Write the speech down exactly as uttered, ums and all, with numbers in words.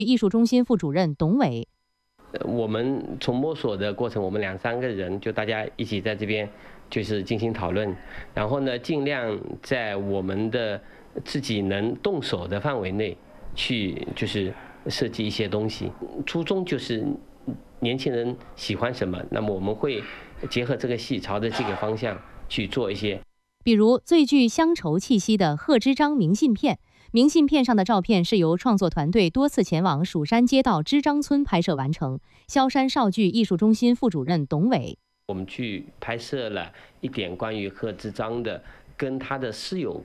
艺术中心副主任董伟。 我们从摸索的过程，我们两三个人就大家一起在这边就是进行讨论，然后呢，尽量在我们的自己能动手的范围内去就是设计一些东西。初衷就是年轻人喜欢什么，那么我们会结合这个戏，朝着这个方向去做一些。 比如最具乡愁气息的贺知章明信片。明信片上的照片是由创作团队多次前往蜀山街道知章村拍摄完成。萧山少剧艺术中心副主任董伟， 我们去拍摄了一点关于贺知章的跟他的师友